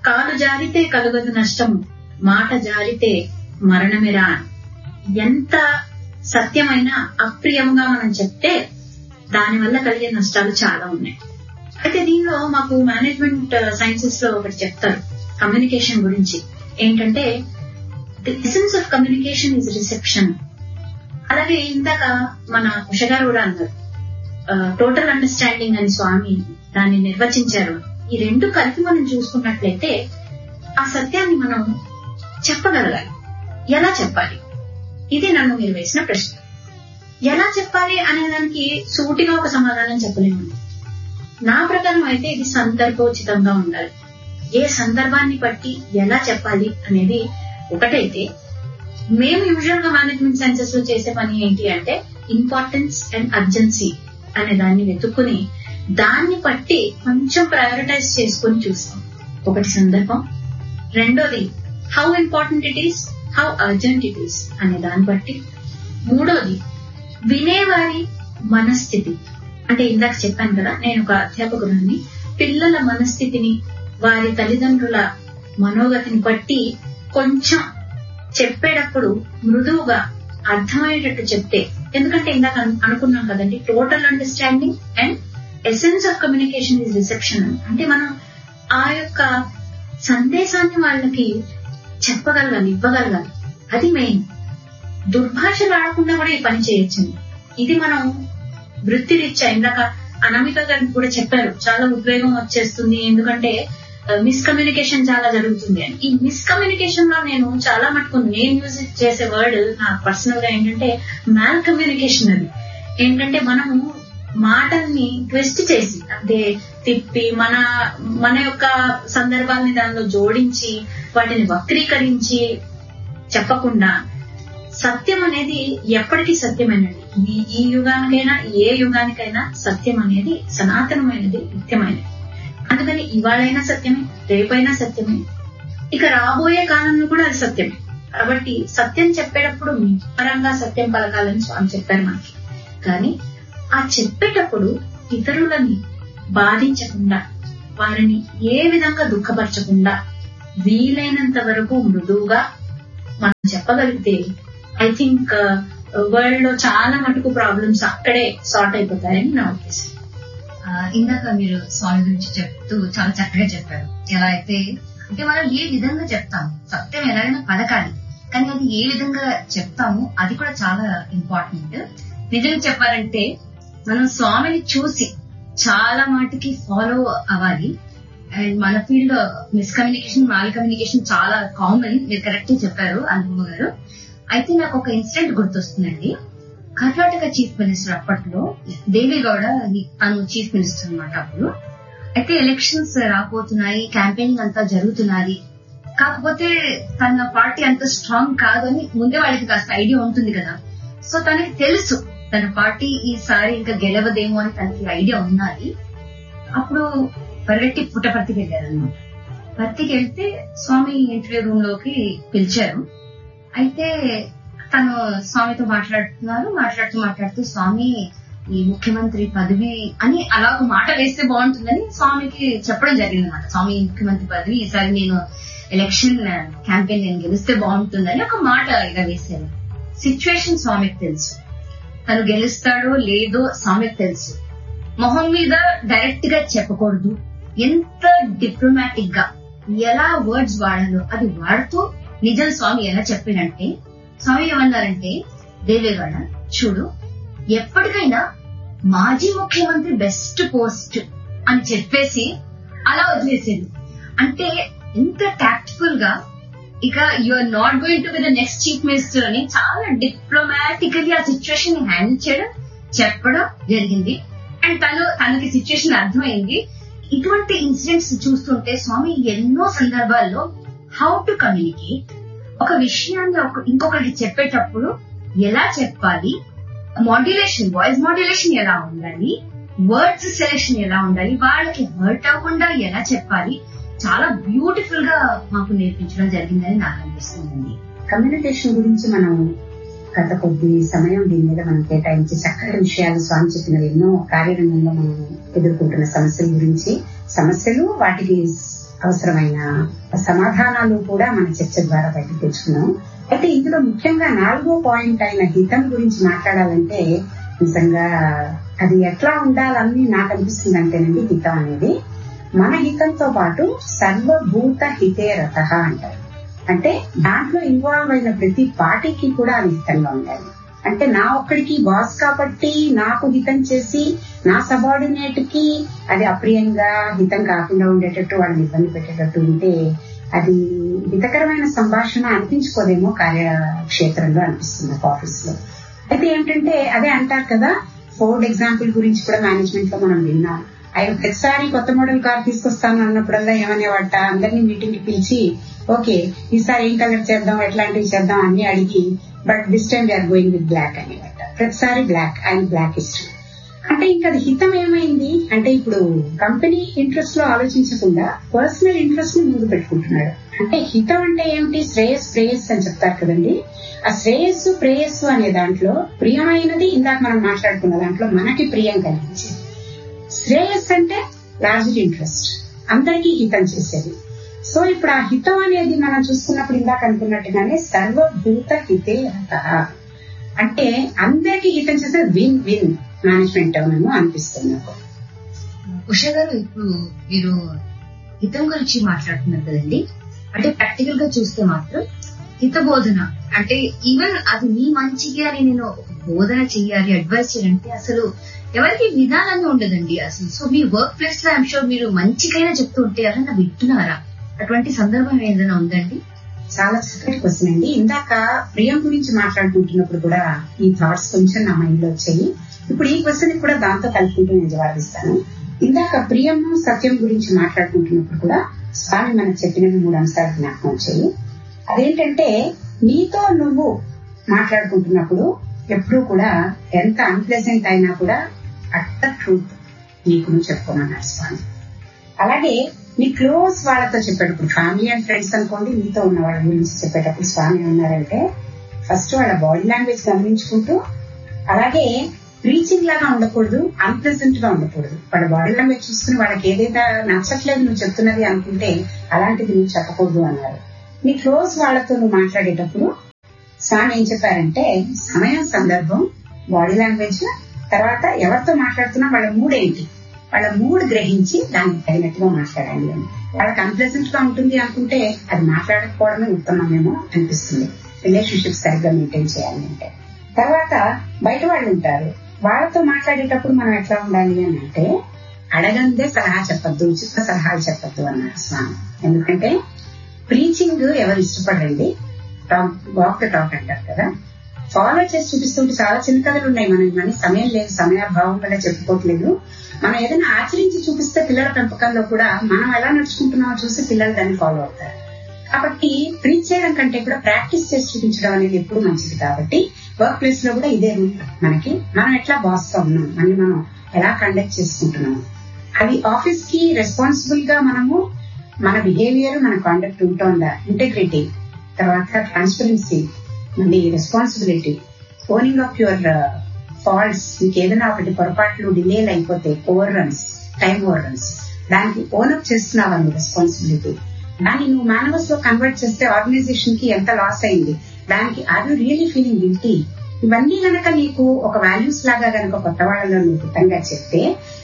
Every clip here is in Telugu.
కాలు జారితే కలుగదు నష్టము, మాట జారితే మరణమిరా. ఎంత సత్యమైన అప్రియంగా మనం చెప్తే దానివల్ల కలిగే నష్టాలు చాలా ఉన్నాయి. అయితే దీనిలో మాకు మేనేజ్మెంట్ సైన్సెస్ లో ఒకటి చెప్తారు కమ్యూనికేషన్ గురించి. ఏంటంటే the essence of communication is reception. అలాగే ఇందాక మన ఉష గారు కూడా అన్నారు టోటల్ అండర్స్టాండింగ్ అని స్వామి దాన్ని నిర్వచించారు. ఈ రెండు కలిపి మనం చూసుకున్నట్లయితే ఆ సత్యాన్ని మనం చెప్పగలగాలి. ఎలా చెప్పాలి? ఇది నన్ను మీరు వేసిన ప్రశ్న. ఎలా చెప్పాలి అనే దానికి సూటిగా ఒక సమాధానం చెప్పలేము. నా ప్రకారం అయితే ఇది సందర్భోచితంగా ఉండాలి. ఏ సందర్భాన్ని బట్టి ఎలా చెప్పాలి అనేది ఒకటైతే, మేము యూజువల్ గా మేనేజ్మెంట్ సైన్సెస్ లో చేసే పని ఏంటి అంటే ఇంపార్టెన్స్ అండ్ అర్జెన్సీ అనే దాన్ని వెతుక్కుని దాన్ని బట్టి కొంచెం ప్రయారిటైజ్ చేసుకుని చూస్తాం. ఒకటి సందర్భం, రెండోది how important it is, how urgent it is అనే దాన్ని బట్టి, మూడోది వినేవారి మనస్థితి. అంటే ఇందాక చెప్పాను కదా, నేను ఒక అధ్యాపకురాన్ని. పిల్లల మనస్థితిని, వారి తల్లిదండ్రుల మనోగతిని బట్టి కొంచెం చెప్పేటప్పుడు మృదువుగా అర్థమయ్యేటట్టు చెప్తే, ఎందుకంటే ఇందాక అనుకున్నాం కదండి total understanding and essence of communication is reception. అంటే మనం ఆ యొక్క సందేశాన్ని వాళ్ళకి చెప్పగలగాలి, ఇవ్వగలగాలి. అది మెయిన్. దుర్భాషలు ఆడకుండా కూడా ఈ పని చేయొచ్చు. ఇది మనం వృత్తిరీత్యా ఇందాక అనామిక గారికి కూడా చెప్పారు, చాలా ఉద్వేగం వచ్చేస్తుంది ఎందుకంటే మిస్కమ్యూనికేషన్ చాలా జరుగుతుంది అని. ఈ మిస్కమ్యూనికేషన్ లో నేను చాలా మటుకు నేను యూజ్ చేసే వర్డ్ నాకు పర్సనల్ గా ఏంటంటే మ్యాల్ కమ్యూనికేషన్. అది ఏంటంటే మనము మాటల్ని ట్విస్ట్ చేసి అంటే తిప్పి మన యొక్క సందర్భాన్ని దానిలో జోడించి వాటిని వక్రీకరించి చెప్పకుండా, సత్యం అనేది ఎప్పటికీ సత్యమైనది. ఈ యుగానికైనా ఏ యుగానికైనా సత్యం అనేది సనాతనమైనది, నిత్యమైనది. అందుకని ఇవాళైనా సత్యమే, రేపైనా సత్యమే, ఇక రాబోయే కాలంలో కూడా అది సత్యమే. కాబట్టి సత్యం చెప్పేటప్పుడు పరంగా సత్యం పలకాలని స్వామి చెప్పారు మనకి. కానీ ఆ చెప్పేటప్పుడు ఇతరులని బాధించకుండా, వారిని ఏ విధంగా దుఃఖపరచకుండా వీలైనంత వరకు మృదువుగా మనం చెప్పగలిగితే ఐ థింక్ వరల్డ్ లో చాలా మటుకు ప్రాబ్లమ్స్ అక్కడే సార్ట్ అయిపోతాయని నా ఉద్దేశం. ఇందాక మీరు స్వామి గురించి చెప్తూ చాలా చక్కగా చెప్పారు. ఎలా అయితే అంటే మనం ఏ విధంగా చెప్తాము, సత్యం ఎలాగైనా పలకాలి, కానీ అది ఏ విధంగా చెప్తాము అది కూడా చాలా ఇంపార్టెంట్. నిజంగా చెప్పాలంటే మనం స్వామిని చూసి చాలా మాటికి ఫాలో అవ్వాలి. అండ్ మన ఫీల్డ్ లో మిస్కమ్యూనికేషన్, మాల్ కమ్యూనికేషన్ చాలా కామన్. మీరు కరెక్ట్ చెప్పారు అనుభవ గారు. అయితే నాకు ఒక ఇన్సిడెంట్ గుర్తొస్తుందండి. కర్ణాటక చీఫ్ మినిస్టర్ అప్పట్లో దేవేగౌడ, తను చీఫ్ మినిస్టర్ అనమాట అప్పుడు. అయితే ఎలక్షన్స్ రాబోతున్నాయి, క్యాంపెయినింగ్ అంతా జరుగుతున్నది. కాకపోతే తన పార్టీ అంత స్ట్రాంగ్ కాదు అని ముందే వాళ్ళకి కాస్త ఐడియా ఉంటుంది కదా. సో తనకి తెలుసు తన పార్టీ ఈసారి ఇంకా గెలవదేమో అని తనకి ఐడియా ఉన్నది. అప్పుడు పరిగెట్టి పుట్టపర్తికి వెళ్ళారనమాట. పర్తికి వెళ్తే స్వామి ఇంటర్వ్యూ రూమ్ లోకి పిలిచారు. అయితే తను స్వామితో మాట్లాడుతూ స్వామి ఈ ముఖ్యమంత్రి పదవి అని అలా ఒక మాట వేస్తే బాగుంటుందని స్వామికి చెప్పడం జరిగింది అనమాట. స్వామి ముఖ్యమంత్రి పదవి ఈసారి నేను ఎలక్షన్ క్యాంపెయిన్ నేను గెలిస్తే బాగుంటుందని ఒక మాట ఇలా వేశారు. సిచ్యువేషన్ స్వామికి తెలుసు, తను గెలుస్తాడో లేదో స్వామికి తెలుసు. మొహం మీద డైరెక్ట్ గా చెప్పకూడదు, ఎంత డిప్లొమాటిక్ గా ఎలా వర్డ్స్ వాడాలో అది వాడుతూ నిజం స్వామి ఎలా చెప్పినంటే, స్వామి ఏమన్నారంటే, దేవేగౌడ చూడు, ఎప్పటికైనా మాజీ ముఖ్యమంత్రి బెస్ట్ పోస్ట్ అని చెప్పేసి అలా వదిలేసేది. అంటే ఎంత టాక్ట్ఫుల్ గా, ఇక you are not going to be the next chief minister అని చాలా డిప్లొమాటికలీ ఆ సిచ్యువేషన్ ని హ్యాండిల్ చేయడం, చెప్పడం జరిగింది. అండ్ తనకి సిచ్యువేషన్ అర్థమైంది. ఇటువంటి ఇన్సిడెంట్స్ చూస్తుంటే స్వామి ఎన్నో సందర్భాల్లో హౌ టు కమ్యూనికేట్, ఒక విషయాన్ని ఇంకొకరికి చెప్పేటప్పుడు ఎలా చెప్పాలి, మాడ్యులేషన్, వాయిస్ మాడ్యులేషన్ ఎలా ఉండాలి, వర్డ్స్ సెలెక్షన్ ఎలా ఉండాలి, వాళ్ళకి హర్ట్ అవ్వకుండా ఎలా చెప్పాలి, చాలా బ్యూటిఫుల్ గా మాకు నేర్పించడం జరిగిందని నాకు అనిపిస్తుందండి. కమ్యూనికేషన్ గురించి మనం గత కొద్ది సమయం దీని మీద మనం కేటాయించి చక్కటి విషయాలు స్వామి చెప్పిన ఎన్నో కార్యరంగంలో మనం ఎదుర్కొంటున్న సమస్యల గురించి, సమస్యలు వాటికి అవసరమైన సమాధానాలు కూడా మన చర్చ ద్వారా బయటకు తెచ్చుకున్నాం. అయితే ఇందులో ముఖ్యంగా 4వ పాయింట్ అయిన హితం గురించి మాట్లాడాలంటే నిజంగా అది ఎట్లా ఉండాలని నాకు అనిపిస్తుంది అంటేనండి, హితం అనేది మన హితంతో పాటు సర్వభూత హితే రతః అంటారు. అంటే దాంట్లో ఇన్వాల్వ్ అయిన ప్రతి పార్టీకి కూడా అది హితంగా ఉండాలి. అంటే నా ఒక్కడికి బాస్ కాబట్టి నాకు హితం చేసి నా సబార్డినేట్ కి అది అప్రియంగా హితం కాకుండా ఉండేటట్టు వాళ్ళని ఇబ్బంది పెట్టేటట్టు ఉంటే అది హితకరమైన సంభాషణ అనిపించుకోదేమో కార్యక్షేత్రంలో అనిపిస్తుంది ఆఫీస్ లో. అయితే ఏంటంటే అదే అంటారు కదా, ఫోర్డ్ ఎగ్జాంపుల్ గురించి కూడా మేనేజ్మెంట్ లో మనం విన్నాం. ఆయన ప్రతిసారి కొత్త మోడల్ కార్ తీసుకొస్తాను అన్నప్పుడల్లా ఏమనేవాట, అందరినీ మీటింగ్ కి పిలిచి ఓకే ఈసారి ఏం కలర్ చేద్దాం, ఎట్లాంటివి చేద్దాం అన్ని అడిగి, but this time we are going with black అనేవాట. ప్రతిసారి బ్లాక్, ఆయన బ్లాక్ ఇష్టం. అంటే ఇంకా అది హితం ఏమైంది అంటే ఇప్పుడు కంపెనీ ఇంట్రెస్ట్ లో ఆలోచించకుండా పర్సనల్ ఇంట్రెస్ట్ ని ముందు పెట్టుకుంటున్నాడు. అంటే హితం అంటే ఏమిటి, శ్రేయస్ ప్రేయస్ అని చెప్తారు కదండి. ఆ శ్రేయస్సు ప్రేయస్సు అనే దాంట్లో ప్రియమైనది ఇందాక మనం మాట్లాడుకున్న దాంట్లో మనకి ప్రియం కలిగించేది. శ్రేయస్ అంటే లార్జ్ ఇంట్రెస్ట్, అందరికీ హితం చేసేది. సో ఇప్పుడు ఆ హితం అనేది మనం చూసుకున్నప్పుడు ఇందాక అనుకున్నట్టుగానే సర్వభూత హితే రతః అంటే అందరికీ హితం చేసేది విన్ విన్ మేనేజ్మెంట్ ఏమో అనిపిస్తుంది నాకు. ఉషా గారు, ఇప్పుడు మీరు హితం గురించి మాట్లాడుతున్నారు కదండి. అంటే ప్రాక్టికల్ గా చూస్తే మాత్రం హిత బోధన అంటే ఈవెన్ అది మీ మంచికి అని నేను బోధన చెయ్యాలి, అడ్వైస్ చేయాలంటే అసలు ఎవరికి విధానంగా ఉండదండి అసలు. సో మీ వర్క్ ప్లేస్ లో ఐమ్ షూర్ మీరు మంచికైనా చెప్తూ ఉంటే ఎవరైనా వింటున్నారా? అటువంటి సందర్భం ఏదైనా ఉందండి? చాలా చక్కటి క్వశ్చన్ అండి. ఇందాక ప్రియం గురించి మాట్లాడుకుంటున్నప్పుడు కూడా ఈ థాట్స్ కొంచెం నా మైండ్ లో వచ్చాయి. ఇప్పుడు ఈ క్వశ్చన్ కూడా దాంతో కలుపుకుంటూ నేను జవాబిస్తాను. ఇందాక ప్రియము సత్యం గురించి మాట్లాడుకుంటున్నప్పుడు కూడా స్వామి మనకు చెప్పినవి 3 అంశాలు జ్ఞాపకం వచ్చాయి. అదేంటంటే నీతో నువ్వు మాట్లాడుకుంటున్నప్పుడు ఎప్పుడూ కూడా ఎంత అన్ప్లెజెంట్ అయినా కూడా అట్టర్ ట్రూత్ నీకు నువ్వు చెప్పుకోమన్నారు స్వామి. అలాగే నీ క్లోజ్ వాళ్ళతో చెప్పేటప్పుడు, ఫ్యామిలీ అండ్ ఫ్రెండ్స్ అనుకోండి, నీతో ఉన్న వాళ్ళ గురించి చెప్పేటప్పుడు స్వామి ఏమన్నారంటే ఫస్ట్ వాళ్ళ బాడీ లాంగ్వేజ్ గమనించుకుంటూ, అలాగే ప్రీచింగ్ లాగా ఉండకూడదు, అన్ప్లెజెంట్ గా ఉండకూడదు. వాళ్ళ బాడీ లాంగ్వేజ్ చూసుకుని వాళ్ళకి ఏదైతే నచ్చట్లేదు నువ్వు చెప్తున్నది అనుకుంటే అలాంటిది నువ్వు చెప్పకూడదు అన్నారు. నీ క్లోజ్ వాళ్ళతో నువ్వు మాట్లాడేటప్పుడు స్వామి ఏం చెప్పారంటే సమయం, సందర్భం, బాడీ లాంగ్వేజ్, తర్వాత ఎవరితో మాట్లాడుతున్నా వాళ్ళ మూడ్ ఏంటి, వాళ్ళ మూడ్ గ్రహించి దానికి తగినట్టుగా మాట్లాడాలి అని. వాళ్ళకి అన్ప్లెజెంట్ గా ఉంటుంది అనుకుంటే అది మాట్లాడకపోవడమే ఉత్తమమేమో అనిపిస్తుంది, రిలేషన్షిప్ సరిగ్గా మెయింటైన్ చేయాలి అంటే. తర్వాత బయట వాళ్ళు ఉంటారు, వాళ్ళతో మాట్లాడేటప్పుడు మనం ఎట్లా ఉండాలి అని అంటే అడగందే సలహా చెప్పద్దు, ఉచిత సలహాలు చెప్పద్దు అన్నారు స్వామి. ఎందుకంటే ప్రీచింగ్ ఎవరు ఇష్టపడరండి, వాక్ ద టాక్ అంటారు కదా. ఫాలో చేసి చూపిస్తుంటే చాలా చిన్న కథలు ఉన్నాయి. మనం సమయం లేదు, సమయాభావం వల్ల చెప్పుకోవట్లేదు. మనం ఏదైనా ఆచరించి చూపిస్తే పిల్లల పెంపకంలో కూడా మనం ఎలా నడుచుకుంటున్నామో చూసి పిల్లలు దాన్ని ఫాలో అవుతారు. కాబట్టి ప్రీచ్ చేయడం కంటే కూడా ప్రాక్టీస్ చేసి చూపించడం అనేది ఎప్పుడు మంచిది. కాబట్టి వర్క్ ప్లేస్ లో కూడా ఇదే రూల్ మనకి. మనం ఎట్లా బాస్ గా ఉన్నాం, మనం ఎలా కండక్ట్ చేసుకుంటున్నాము, అది ఆఫీస్ కి రెస్పాన్సిబుల్ గా మనము మన బిహేవియర్, మన కాండక్ట్ ఉంటుందా, ఇంటెగ్రిటీ, తర్వాత ట్రాన్స్పరెన్సీ, మళ్ళీ responsibility, owning of your faults. మీకు ఏదైనా ఒకటి పొరపాట్లు డిలేలు అయిపోతే over runs, time over runs, దానికి ఓనప్ చేస్తున్నావా నువ్వు రెస్పాన్సిబిలిటీ. దాన్ని నువ్వు మేనవర్స్ లో కన్వర్ట్ చేస్తే ఆర్గనైజేషన్ కి ఎంత లాస్ అయింది, దానికి are you really feeling guilty. ఇవన్నీ గనక నీకు ఒక వాల్యూస్ లాగా గనక కొత్త వాళ్ళలో నువ్వు గుర్తంగా చెప్తే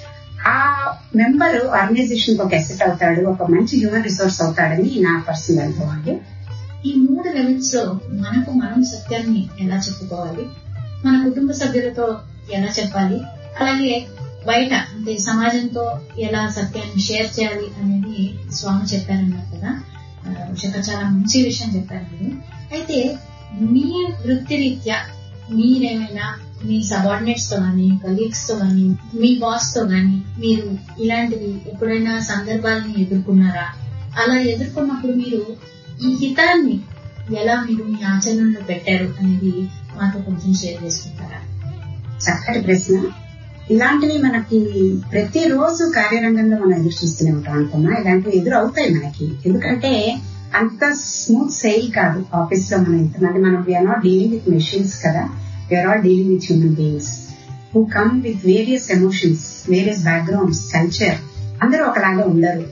ఆ మెంబర్ ఆర్గనైజేషన్ కి ఒక అసెట్ అవుతాడు, ఒక మంచి హ్యూమన్ రిసోర్స్ అవుతాడని నా పర్సనల్ అనుభవం అండి. ఈ 3 లెవెల్స్ లో మనకు మనం సత్యాన్ని ఎలా చెప్పుకోవాలి, మన కుటుంబ సభ్యులతో ఎలా చెప్పాలి, అలాగే బయట అంటే సమాజంతో ఎలా సత్యాన్ని షేర్ చేయాలి అనేది స్వామి చెప్పారన్నారు కదా. చాలా మంచి విషయం చెప్పారు మీరు. అయితే మీ వృత్తిరీత్యా మీరేమైనా మీ సబార్డినేట్స్ తో గానీ, కలీగ్స్ తో గానీ, మీ బాస్ తో గానీ మీరు ఇలాంటివి ఎప్పుడైనా సందర్భాలని ఎదుర్కొన్నారా? అలా ఎదుర్కొన్నప్పుడు మీరు ఈ హితాన్ని ఎలా మీరు మీ ఆచరణలో పెట్టారు అనేది మాతో కొంచెం షేర్ చేసుకుంటారా? చక్కటి ప్రశ్న. ఇలాంటివి మనకి ప్రతిరోజు కార్యరంగంలో మనం ఎదురు చూస్తూనే ఉంటాం అనుకున్నా. ఇలాంటివి ఎదురు అవుతాయి మనకి. ఎందుకంటే అంత స్మూత్ సెయిల్ కాదు ఆఫీస్ లో మనం ఇంతమంది. మనం we are not dealing with machines కదా, we are all dealing with human beings who come with various emotions, various backgrounds, culture. అందరూ ఒకలాగా ఉండరు.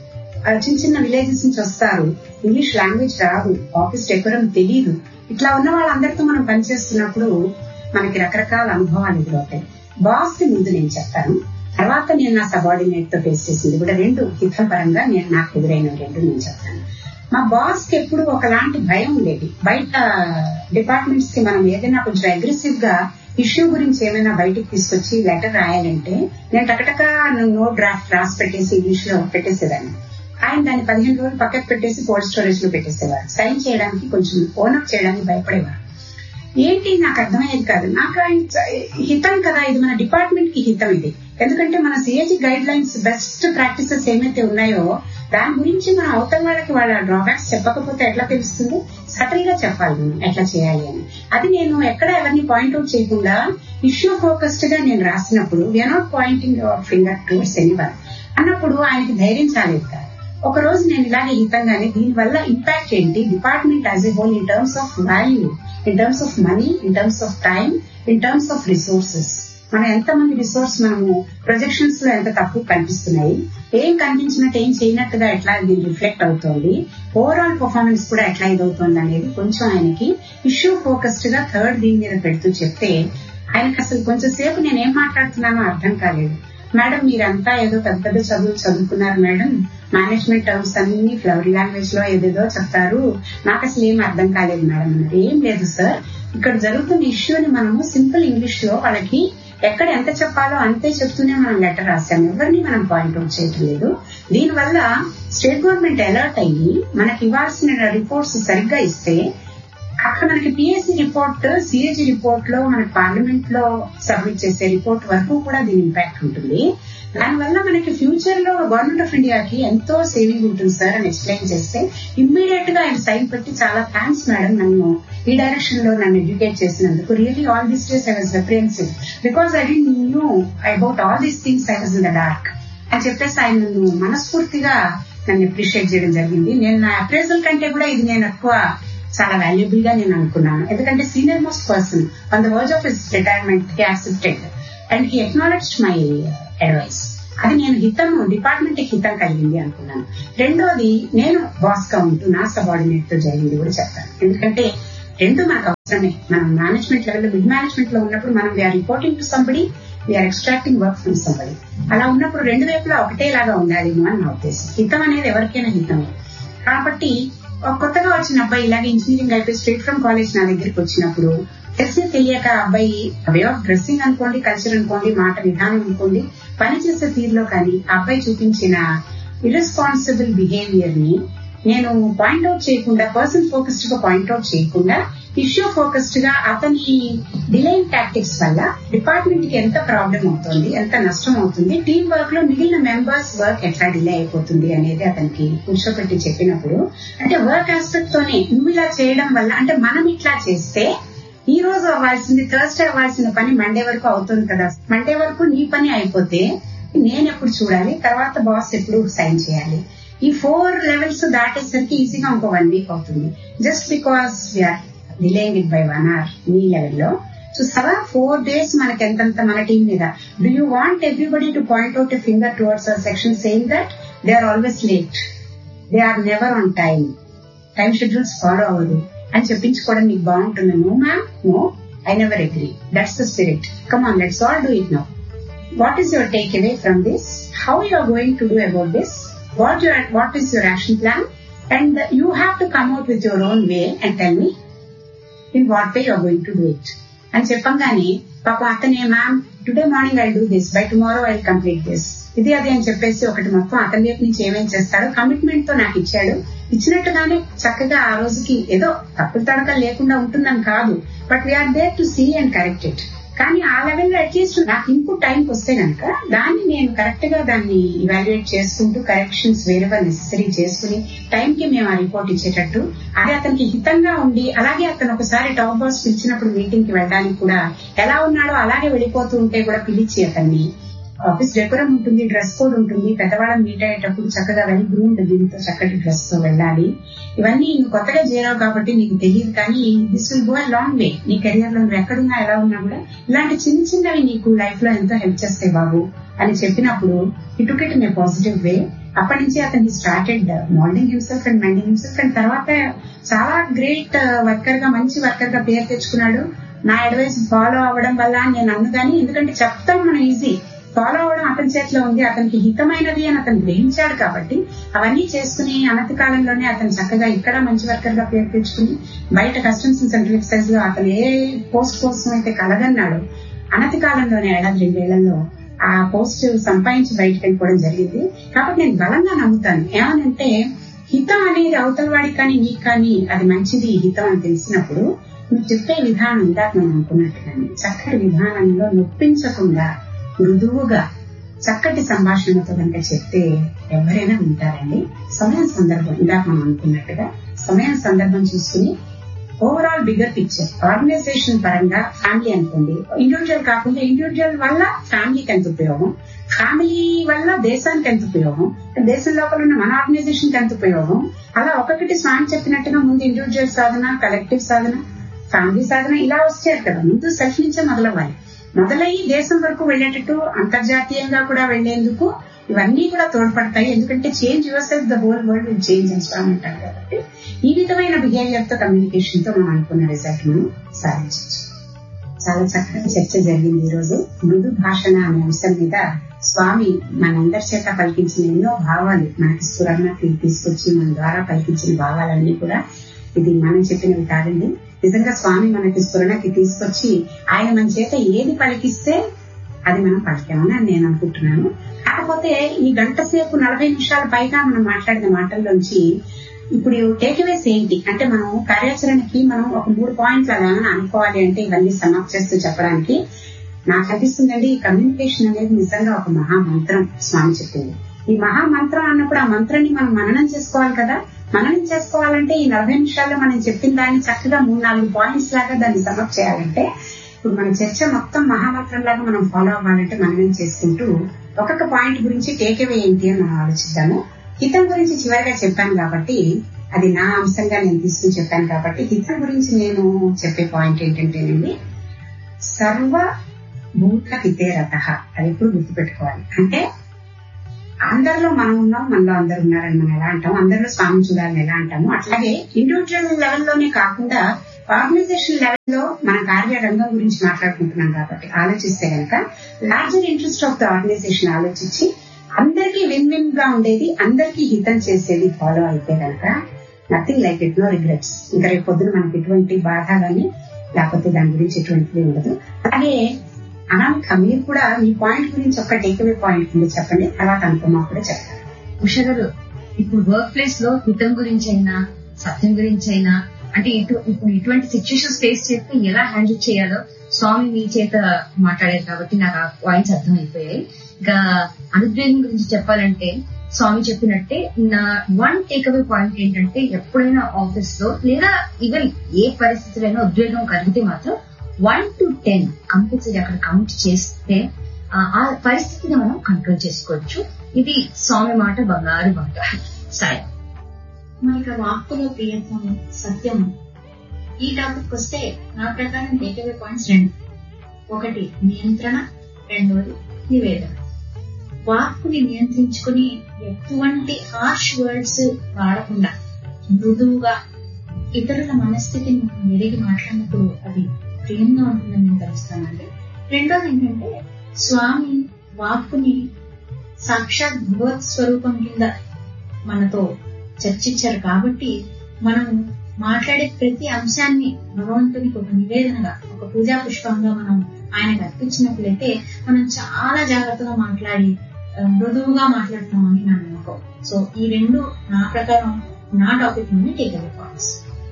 చిన్న చిన్న విలేజెస్ నుంచి వస్తారు, ఇంగ్లీష్ లాంగ్వేజ్ రాదు, ఆఫీస్ డెకోరం తెలియదు. ఇట్లా ఉన్న వాళ్ళందరితో మనం పనిచేస్తున్నప్పుడు మనకి రకరకాల అనుభవాలు ఎదురవుతాయి. బాస్ కి ముందు నేను చెప్తాను, తర్వాత నేను నా సబార్డినేట్ తో ఫేస్ చేసింది కూడా రెండు హితపరంగా నాకు ఎదురైన రెండు నేను చెప్తాను. మా బాస్ కి ఎప్పుడు ఒకలాంటి భయం ఉండేది. బయట డిపార్ట్మెంట్స్ కి మనం ఏదైనా కొంచెం అగ్రెసివ్ గా ఇష్యూ గురించి ఏమైనా బయటకు తీసుకొచ్చి లెటర్ రాయాలంటే నేను టకటకా నో డ్రాఫ్ట్ రాసి పెట్టేసి ఇంగ్లీష్ లో పెట్టేసేదాన్ని. ఆయన దాన్ని 15 రోజులు పక్కకు పెట్టేసి కోల్డ్ స్టోరేజ్ లో పెట్టేసేవారు. సైన్ చేయడానికి కొంచెం ఓనప్ చేయడానికి భయపడేవారు. ఏంటి నాకు అర్థమయ్యేది కాదు. నాకు ఆయన హితం కదా, ఇది మన డిపార్ట్మెంట్ కి హితం ఇది. ఎందుకంటే మన CAG guide lines best practices ఏమైతే ఉన్నాయో దాని గురించి మనం అవతల వాళ్ళకి వాళ్ళ డ్రాబ్యాక్స్ చెప్పకపోతే ఎట్లా తెలుస్తుంది? సటల్ గా చెప్పాలి మనం ఎట్లా చేయాలి అని. అది నేను ఎక్కడ ఎవరిని పాయింట్అవుట్ చేయకుండా ఇష్యూ ఫోకస్డ్ గా నేను రాసినప్పుడు we are not Poynting your finger towards anyone అన్నప్పుడు ఆయనకి ధైర్యం చాలేదు కదా. ఒక రోజు నేను ఇలాగే హితంగానే దీనివల్ల ఇంపాక్ట్ ఏంటి department as a whole in terms of value, in terms of money, in terms of time, in terms of resources. మనం ఎంతమంది రిసోర్స్ మనము ప్రొజెక్షన్స్ లో ఎంత తక్కువ కనిపిస్తున్నాయి, ఏం కనిపించినట్టు ఏం చేయనట్టుగా ఎట్లా దీన్ని రిఫ్లెక్ట్ అవుతోంది, ఓవరాల్ పర్ఫార్మెన్స్ కూడా ఎట్లా ఇదవుతోంది అనేది కొంచెం ఆయనకి ఇష్యూ ఫోకస్డ్ గా థర్డ్ దీని మీద పెడుతూ చెప్తే ఆయనకి అసలు కొంచెం సేపు నేనేం మాట్లాడుతున్నానో అర్థం కాలేదు. మేడం మీరంతా ఏదో పెద్ద పెద్ద చదువులు చదువుకున్నారు మేడం, మేనేజ్మెంట్ టర్మ్స్ అన్ని ఫ్లవరీ లాంగ్వేజ్ లో ఏదేదో చెప్తారు, నాకు అసలు ఏం అర్థం కాలేదు మేడం అన్నది. ఏం లేదు సార్, ఇక్కడ జరుగుతున్న ఇష్యూని మనము సింపుల్ ఇంగ్లీష్ లో వాళ్ళకి ఎక్కడ ఎంత చెప్పాలో అంతే చెప్తూనే మనం లెటర్ రాసాము, ఎవరిని మనం పాయింట్అవుట్ చేయటం లేదు. దీనివల్ల స్టేట్ గవర్నమెంట్ అలర్ట్ అయ్యి మనకి ఇవ్వాల్సిన రిపోర్ట్స్ సరిగ్గా ఇస్తే అక్కడ మనకి పిఎస్సి రిపోర్ట్, సిఏజీ రిపోర్ట్ లో మనకి పార్లమెంట్ లో సబ్మిట్ చేసే రిపోర్ట్ వరకు కూడా దీని ఇంపాక్ట్ ఉంటుంది. దానివల్ల మనకి ఫ్యూచర్ లో గవర్నమెంట్ ఆఫ్ ఇండియాకి ఎంతో సేవింగ్ ఉంటుంది సార్ అని ఎక్స్ప్లెయిన్ చేస్తే ఇమ్మీడియట్ గా ఆయన సైన్ పెట్టి చాలా థ్యాంక్స్ మేడం నన్ను ఈ డైరెక్షన్ లో నన్ను ఎడ్యుకేట్ చేసినందుకు, really all these days I was అప్రిహెన్సివ్ because I didn't know about all these things, I was in the dark అని చెప్పేసి ఆయన నన్ను మనస్ఫూర్తిగా నన్ను అప్రిషియేట్ చేయడం జరిగింది. నేను నా అప్రైజల్ కంటే కూడా ఇది నేను ఎక్కువ చాలా వాల్యుబుల్ గా నేను అనుకున్నాను. ఎందుకంటే senior most person on the verge of his retirement he accepted and he acknowledged my advice. అది నేను హితము డిపార్ట్మెంట్ కి హితం కలిగింది అనుకున్నాను. రెండోది నేను బాస్ గా ఉంటూ నా సబార్డినేట్ తో జరిగింది కూడా చెప్తాను. ఎందుకంటే రెండు మనకు అవసరమే. మనం మేనేజ్మెంట్ లెవెల్ లో మిడ్ మేనేజ్మెంట్ లో ఉన్నప్పుడు మనం we are reporting to somebody, we are extracting work from somebody. అలా ఉన్నప్పుడు రెండు వైపులా ఒకటేలాగా ఉండాలేమో అని నా ఉద్దేశం. హితం అనేది ఎవరికైనా హితమే. కాబట్టి కొత్తగా వచ్చిన అబ్బాయి ఇలాగే ఇంజనీరింగ్ అయిపోయి స్ట్రేట్ ఫ్రమ్ కాలేజ్ నా దగ్గరికి వచ్చినప్పుడు తెలియక అబ్బాయి వే ఆఫ్ డ్రెస్సింగ్ అనుకోండి, కల్చర్ అనుకోండి, మాట విధానం అనుకోండి, పనిచేసే తీరులో కానీ అబ్బాయి చూపించిన ఇర్రెస్పాన్సిబుల్ బిహేవియర్ ని నేను పాయింట్అవుట్ చేయకుండా, పర్సన్ ఫోకస్డ్ గా పాయింట్అవుట్ చేయకుండా ఇష్యూ ఫోకస్డ్ గా అతని డిలేయింగ్ టాక్టిక్స్ వల్ల డిపార్ట్మెంట్ కి ఎంత ప్రాబ్లం అవుతుంది, ఎంత నష్టం అవుతుంది, టీం వర్క్ లో మిగిలిన మెంబర్స్ వర్క్ ఎట్లా డిలే అయిపోతుంది అనేది అతనికి కూర్చోబెట్టి చెప్పినప్పుడు, అంటే వర్క్ ఆస్పెక్ట్ తోనే నువ్వు ఇలా చేయడం వల్ల, అంటే మనం ఇట్లా చేస్తే ఈ రోజు అవ్వాల్సింది థర్స్డే అవ్వాల్సిన పని మండే వరకు అవుతుంది కదా, మండే వరకు నీ పని అయిపోతే నేను ఎప్పుడు చూడాలి, తర్వాత బాస్ ఎప్పుడు సైన్ చేయాలి, ఈ 4 లెవెల్స్ దాటేసరికి ఈజీగా ఇంకో 1 వీక్ అవుతుంది. Just because we are delaying it by 1 hour నీ లెవెల్లో. సో 4 days మనకి ఎంతంత మన టీం మీద. Do you want everybody to point out a finger towards our section saying that they are always late, they are never on time schedules follow అవ్వదు అని చెప్పించుకోవడం నీకు బాగుంటుంది? No ma'am, no, I never agree. That's the spirit. Come on, let's all do it now. What is your take away from this? How you are going to do about this? What is your action plan? And you have to come out with your own way and tell me in what way you are going to do it. అని చెప్పంగానే పాపం అతనే, ma'am today morning I do this, by tomorrow I complete this, ఇది అది అని చెప్పేసి ఒకటి మొత్తం అతని వైపు నుంచి ఏమేం చేస్తాడో కమిట్మెంట్ తో నాకు ఇచ్చాడు. ఇచ్చినట్టుగానే చక్కగా ఆ రోజుకి ఏదో తప్పులు తడకలు లేకుండా ఉంటుందని కాదు, but we are there to see and correct it. కానీ ఆ లెవెల్లో అట్లీస్ట్ నాకు ఇన్పుట్ టైంకి వస్తే కనుక దాన్ని నేను కరెక్ట్ గా దాన్ని ఇవాల్యుయేట్ చేసుకుంటూ కరెక్షన్స్ వేరేవా నెసెసరీ చేసుకుని టైంకి మేము ఆ రిపోర్ట్ ఇచ్చేటట్టు, అది అతనికి హితంగా ఉండి, అలాగే అతను ఒకసారి టాప్ బాస్ పిలిచినప్పుడు మీటింగ్ కి వెళ్ళడానికి కూడా ఎలా ఉన్నాడో అలాగే వెళ్ళిపోతూ ఉంటే కూడా పిలిచి అతన్ని, ఆఫీస్ డెకోరం ఉంటుంది, డ్రెస్ కోడ్ ఉంటుంది, పెద్దవాళ్ళని మీట్ అయ్యేటప్పుడు చక్కగా వెల్ గ్రూమ్డ్ దీంతో చక్కటి డ్రెస్ తో వెళ్ళాలి. ఇవన్నీ నువ్వు కొత్తగా చేరావు కాబట్టి నీకు తెలియదు, కానీ this will go a long way. నీ కెరియర్ లో నువ్వు ఎక్కడున్నా ఎలా ఉన్నా కూడా ఇలాంటి చిన్న చిన్నవి నీకు లైఫ్ లో ఎంతో హెల్ప్ చేస్తాయి బాబు అని చెప్పినప్పుడు ఈ took it in a positive way. అప్పటి నుంచి అతను started moulding himself and mending himself. And తర్వాత చాలా గ్రేట్ వర్కర్ గా, మంచి వర్కర్ గా పేరు తెచ్చుకున్నాడు. నా అడ్వైస్ ఫాలో అవ్వడం వల్ల నేను అన్ను కానీ, ఎందుకంటే చెప్తాం మనం ఈజీ, ఫాలో అవ్వడం అతని చేతిలో ఉంది. అతనికి హితమైనది అని అతను గ్రహించాడు కాబట్టి అవన్నీ చేసుకుని అనతి కాలంలోనే అతను చక్కగా ఇక్కడ మంచి వర్కర్ గా పేరు తెచ్చుకుని బయట కస్టమ్స్ అండ్ సెంట్రల్ ఎక్సైజ్ లో అతను ఏ పోస్ట్ కోసం అయితే కలగన్నాడు, అనతి కాలంలోనే 1-2 ఏళ్లలో ఆ పోస్ట్ సంపాదించి బయటకు వెళ్ళిపోవడం జరిగింది. కాబట్టి నేను బలంగా నమ్ముతాను. ఏమనంటే హితం అనేది అవతల వాడికి కానీ నీకు కానీ అది మంచిది హితం అని తెలిసినప్పుడు నువ్వు చెప్పే విధానం ఇందాక మనం అనుకున్నట్టుగానే చక్కటి విధానంలో నొప్పించకుండా మృదువుగా చక్కటి సంభాషణతో కనుక చెప్తే ఎవరైనా వింటారండి. సమయం సందర్భం ఇందాక మనం అనుకున్నట్టుగా సమయం సందర్భం చూసుకుని ఓవరాల్ బిగ్గర్ పిక్చర్ ఆర్గనైజేషన్ పరంగా ఫ్యామిలీ అనుకోండి, ఇండివిజువల్ కాకుండా ఇండివిజువల్ వల్ల ఫ్యామిలీకి ఎంత ఉపయోగం, ఫ్యామిలీ వల్ల దేశానికి ఎంత ఉపయోగం, దేశం లోపల ఉన్న మన ఆర్గనైజేషన్ కి ఎంత ఉపయోగం, అలా ఒక్కొక్కటి స్వామి చెప్పినట్టుగా ముందు ఇండివిజువల్ సాధన, కలెక్టివ్ సాధన, ఫ్యామిలీ సాధన ఇలా వచ్చారు కదా. ముందు సెల్ఫ్ నుంచే మొదలవ్వాలి. మొదలయ్యి దేశం వరకు వెళ్లేటట్టు అంతర్జాతీయంగా కూడా వెళ్లేందుకు ఇవన్నీ కూడా తోడ్పడతాయి. ఎందుకంటే change your self the whole world will change అని స్వామి అంటారు కాబట్టి ఈ విధమైన బిహేవియర్ తో, కమ్యూనికేషన్ తో మనం అనుకున్న రిజల్ట్ మనం సాధించవచ్చు. చాలా చక్కటి చర్చ జరిగింది ఈ రోజు. మృదు భాషణ అనే అంశం మీద స్వామి మనందరి చేత పలికించిన ఎన్నో భావాలు మనకి స్ఫురణకి తీసుకొచ్చి మన ద్వారా పలికించిన భావాలన్నీ కూడా ఇది మనం చెప్పినవి కాదండి. నిజంగా స్వామి మనకి స్ఫురణకి తీసుకొచ్చి ఆయన మన చేత ఏది పలికిస్తే అది మనం పలికామని నేను అనుకుంటున్నాను. కాకపోతే ఈ గంట సేపు 40 నిమిషాల పైగా మనం మాట్లాడిన మాటల్లోంచి ఇప్పుడు టేక్అవేస్ ఏంటి అంటే, మనం కార్యాచరణకి మనం ఒక 3 పాయింట్లు అలా అనుకోవాలి అంటే ఇవన్నీ సమాప్తి చేస్తూ చెప్పడానికి నాకు అనిపిస్తుందండి. ఈ కమ్యూనికేషన్ అనేది నిజంగా ఒక మహామంత్రం స్వామి చెప్పింది. ఈ మహామంత్రం అన్నప్పుడు ఆ మంత్రాన్ని మనం మననం చేసుకోవాలి కదా. మననం చేసుకోవాలంటే ఈ 40 నిమిషాల్లో మనం చెప్పిన దాన్ని చక్కగా 3-4 పాయింట్స్ లాగా దాన్ని సమాప్తి చేయాలంటే, ఇప్పుడు మన చర్చ మొత్తం మహామంత్రం లాగా మనం ఫాలో అవ్వాలంటే మననం చేసుకుంటూ ఒక్కొక్క పాయింట్ గురించి టేక్అవే ఏంటి అని మనం ఆలోచిద్దాము. హితం గురించి చివరిగా చెప్పాను కాబట్టి అది నా అంశంగా నేను తీసుకుని చెప్పాను కాబట్టి హితం గురించి నేను చెప్పే పాయింట్ ఏంటంటేనండి, సర్వభూత హితే రతః. అది ఎప్పుడు గుర్తుపెట్టుకోవాలి. అంటే అందరిలో మనం ఉన్నాం, మనలో అందరు ఉన్నారని మనం ఎలా అంటాము, అందరిలో స్వామి చూడాలని ఎలా అంటాము, అట్లాగే ఇండివిజువల్ లెవెల్లోనే కాకుండా ఆర్గనైజేషన్ లెవెల్లో మన కార్యరంగం గురించి మాట్లాడుకుంటున్నాం కాబట్టి ఆలోచిస్తే కనుక larger interest of the organisation ఆలోచించి అందరికీ విన్ విన్ గా ఉండేది, అందరికీ హితం చేసేది ఫాలో అయితే కనుక nothing like it, no regrets. ఇంకా రేపు పొద్దున మనకి ఎటువంటి బాధ కానీ లేకపోతే దాని గురించి ఎటువంటిది ఉండదు. అలాగే అనామిక మీరు కూడా మీ పాయింట్ గురించి ఒక టేక్అవే పాయింట్ ఉంది చెప్పండి, తర్వాత అనుకున్నా కూడా చెప్తారు. ఉషా గారు, ఇప్పుడు వర్క్ ప్లేస్ లో హితం గురించి అయినా సత్యం గురించి అయినా అంటే ఇప్పుడు ఇటువంటి సిచ్యుయేషన్స్ ఫేస్ చేస్తే ఎలా హ్యాండిల్ చేయాలో స్వామి మీ చేత మాట్లాడారు కాబట్టి నాకు ఆ పాయింట్స్ అర్థమైపోయాయి. ఇంకా అనుద్వేగం గురించి చెప్పాలంటే స్వామి చెప్పినట్టే నా 1 టేక్అవే పాయింట్ ఏంటంటే, ఎప్పుడైనా ఆఫీస్ లో లేదా ఈవెన్ ఏ పరిస్థితులైనా ఉద్వేగం కలిగితే మాత్రం 1 to 10 కంపల్సరీ అక్కడ కౌంట్ చేస్తే ఆ పరిస్థితిని మనం కంట్రోల్ చేసుకోవచ్చు. ఇది స్వామి మాట, బంగారు మాట. సరే, మనకి వాక్కులో ప్రియత్వం, సత్యం ఈ టాపిక్ వస్తే నా ప్రకారం టేక్అవే పాయింట్స్ 2. ఒకటి నియంత్రణ, రెండోది నివేదన. వాక్కుని నియంత్రించుకుని ఎటువంటి హార్ష్ వర్డ్స్ వాడకుండా మృదువుగా ఇతరుల మనస్థితిని ఎరిగి మాట్లాడినప్పుడు అది ప్రియంగా ఉంటుందని నేను తెలుస్తానండి. రెండోది ఏంటంటే, స్వామి వాక్కుని సాక్షాత్ భగవత్ స్వరూపం కింద మనతో చర్చించారు కాబట్టి మనం మాట్లాడే ప్రతి అంశాన్ని భగవంతునికి ఒక నివేదనగా, ఒక పూజా పుష్పంగా మనం ఆయనకు అర్పించినట్లయితే మనం చాలా జాగ్రత్తగా మాట్లాడి మృదువుగా మాట్లాడుతామని నా నమ్మకం. సో ఈ 2 నా ప్రకారం నా టాపిక్ నుండి టేక్అవే పాయింట్స్.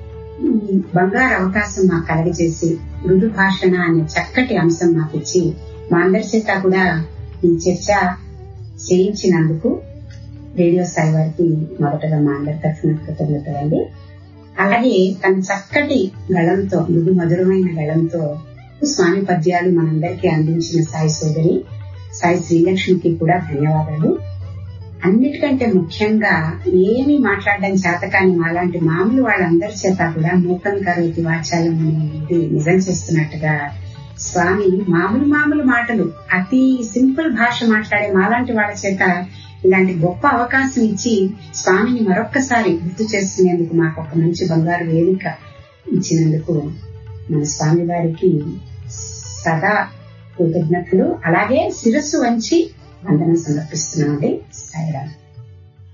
బంగారు అవకాశం మాకు కలగజేసి మృదు భాషణ అనే చక్కటి అంశం మాకు ఇచ్చి మా అందరి చేత కూడా ఈ చర్చ చేయించినందుకు రేడియో సాయి వారికి మొదటగా మా అందరి తరఫున కృతజ్ఞతలండి. అలాగే తన చక్కటి గళంతో, మృదు మధురమైన గళంతో స్వామి పద్యాలు మనందరికీ అందించిన సాయి సోదరి సాయి శ్రీలక్ష్మికి కూడా ధన్యవాదాలు. అన్నిటికంటే ముఖ్యంగా ఏమి మాట్లాడడం చేతకాని మాలాంటి మామూలు వాళ్ళందరి చేత కూడా మూకం కరోతి వాచాలం అనేది నిజం చేస్తున్నట్టుగా స్వామి మామూలు మాటలు, అతి సింపుల్ భాష మాట్లాడే మాలాంటి వాళ్ళ చేత ఇలాంటి గొప్ప అవకాశం ఇచ్చి స్వామిని మరొక్కసారి గుర్తు చేసుకునేందుకు మాకు ఒక మంచి బంగారు వేదిక ఇచ్చినందుకు మన స్వామి వారికి సదా కృతజ్ఞతలు. అలాగే శిరస్సు వంచి వందనం సమర్పిస్తున్నామండి. సాయిరామ్.